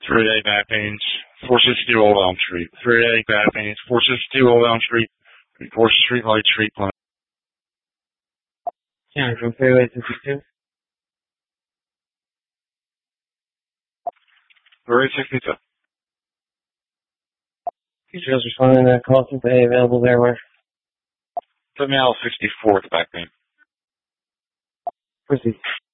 3A back pains, 462 Old Elm Street. 3A back pains, 462 Old Elm Street. 4th Street Light Street Plan. Yeah, from Freeway 62. 362. Details responding to that call from A available there where? Terminal 64 back pain. Proceed.